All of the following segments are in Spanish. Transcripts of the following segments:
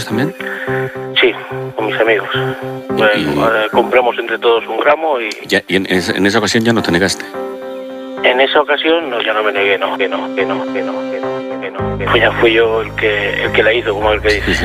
también? Sí, con mis amigos. Compramos entre todos 1 gramo y... ¿Y en esa ocasión ya no te negaste? En esa ocasión no, ya no me negué, no. Pues ya fui yo el que la hizo, como el que dice. Sí.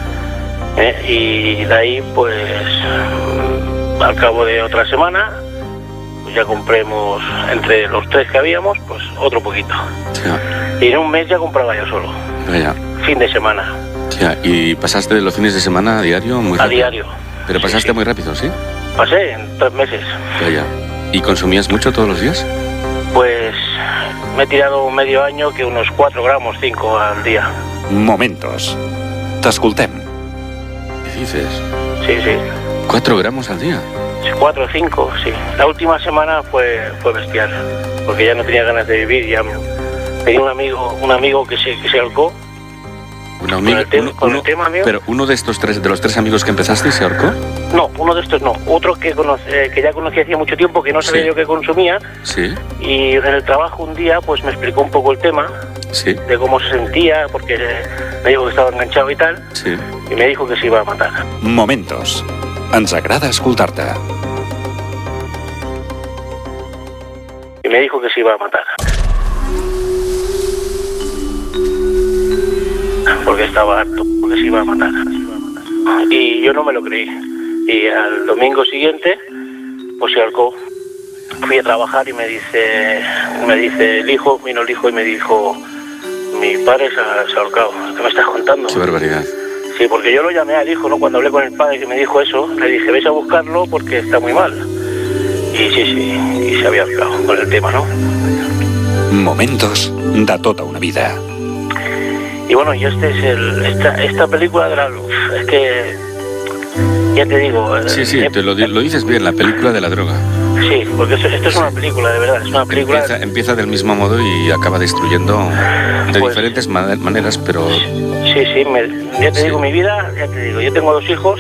Y de ahí, pues, al cabo de otra semana, pues ya compremos entre los 3 que habíamos, pues otro poquito. Ya. Y en un mes ya compraba yo solo. Ya. Fin de semana. Ya. ¿Y pasaste de los fines de semana a diario? Muy rápido. A diario. Pero pasaste muy rápido, ¿sí? Pasé en 3 meses. Ya. ¿Y consumías mucho todos los días? Pues me he tirado medio año que unos 4 gramos, 5 al día. Momentos. T'escoltem. ¿Qué dices? Sí. 4 gramos al día. 4 o 5, sí. La última semana fue bestial, porque ya no tenía ganas de vivir. Ya tenía un amigo que se ahorcó. Con el tema, amigo. Pero uno de los tres amigos que empezaste se ahorcó. No, uno de estos no. Otro que ya conocía hacía mucho tiempo, que no sabía yo que consumía. Sí. Y en el trabajo un día pues me explicó un poco el tema. Sí. De cómo se sentía, porque me dijo que estaba enganchado y tal. Sí. Y me dijo que se iba a matar. Momentos. Ens agrada escoltar-te. Y me dijo que se iba a matar. Porque estaba harto, porque se iba a matar. Y yo no me lo creí. Y al domingo siguiente, pues se ahorcó. Fui a trabajar y me dice vino el hijo y me dijo, mi padre se ha ahorcado. ¿Qué me estás contando? Qué barbaridad. Sí, porque yo lo llamé al hijo, ¿no? Cuando hablé con el padre que me dijo eso, le dije, ves a buscarlo porque está muy mal. Y sí, y se había ahorcado con el tema, ¿no? Momentos de tota una vida. Y bueno, y esta película de la luz, es que, ya te digo... Sí, te lo dices bien, la película de la droga. Sí, porque esto es una película, de verdad, es una película... Empieza del mismo modo y acaba destruyendo de diferentes maneras, pero... Sí, ya te digo, mi vida, ya te digo, yo tengo 2 hijos,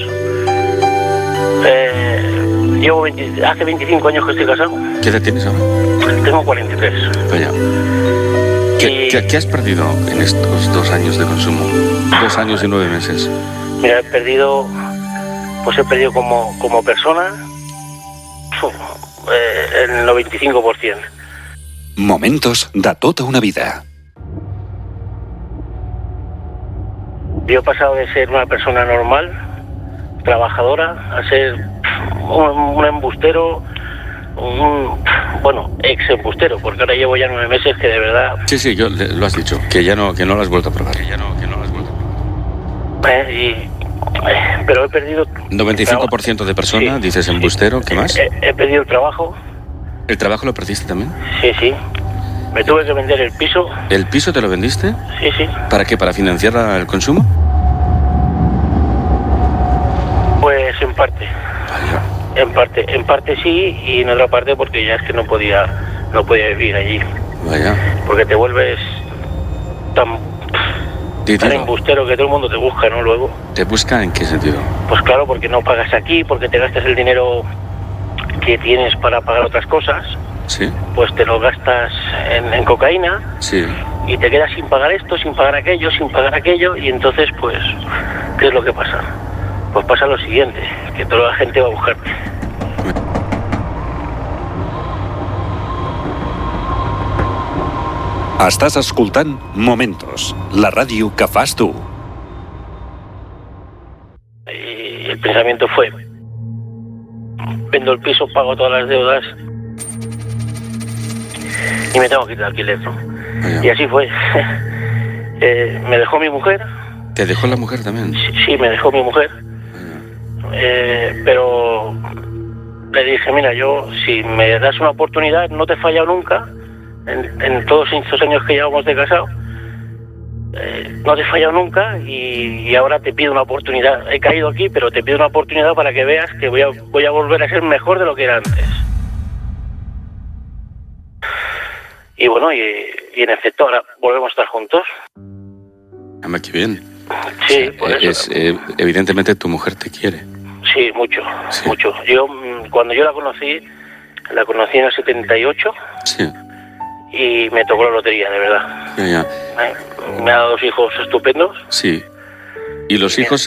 hace 25 años que estoy casado. ¿Qué edad tienes ahora? Tengo 43. Vaya. ¿Qué has perdido en estos 2 años de consumo? 2 años y 9 meses. Mira, he perdido como persona el 95%. Momentos de tota una vida. Yo he pasado de ser una persona normal, trabajadora, a ser un embustero, ex embustero, porque ahora llevo ya 9 meses que de verdad... Sí, lo has dicho, que no lo has vuelto a probar. Pero he perdido... 95% de personas, sí, dices embustero, ¿qué más? He perdido el trabajo. ¿El trabajo lo perdiste también? Sí. Me tuve que vender el piso. ¿El piso te lo vendiste? Sí. ¿Para qué? ¿Para financiar el consumo? Pues en parte. Vaya. En parte sí, y en otra parte porque ya es que no podía vivir allí. Vaya. Porque te vuelves tan embustero que todo el mundo te busca, ¿no? Luego. ¿Te busca en qué sentido? Pues claro, porque no pagas aquí, porque te gastas el dinero que tienes para pagar otras cosas. Sí. Pues te lo gastas en cocaína. Sí. Y te quedas sin pagar esto, sin pagar aquello, y entonces, pues, ¿qué es lo que pasa? Pues pasa lo siguiente, que toda la gente va a buscarte. Estàs escoltant Momentos, la ràdio que fas tu. Y el pensamiento fue, vendo el piso, pago todas las deudas y me tengo que ir de alquiler, ¿no? Y así fue. Me dejó mi mujer. ¿Te dejó la mujer también? Sí, me dejó mi mujer. Pero le dije, mira, yo si me das una oportunidad, no te he fallado nunca, en todos estos años que llevamos de casado, no te he fallado nunca y ahora te pido una oportunidad. He caído aquí, pero te pido una oportunidad para que veas que voy a volver a ser mejor de lo que era antes. Y bueno, y en efecto, ahora volvemos a estar juntos. Qué bien. Sí, por eso. Evidentemente tu mujer te quiere. Sí, mucho. Yo, cuando yo la conocí en el 78. Sí. Y me tocó la lotería, de verdad. Ya. Me ha dado 2 hijos estupendos. Sí. ¿Y los hijos